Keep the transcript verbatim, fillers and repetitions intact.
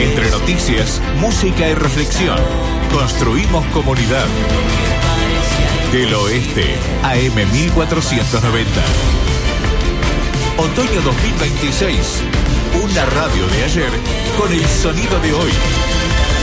Entre noticias, música y reflexión, construimos comunidad. Del Oeste, A M mil cuatrocientos noventa. Otoño dos mil veintiséis. Una radio de ayer con el sonido de hoy.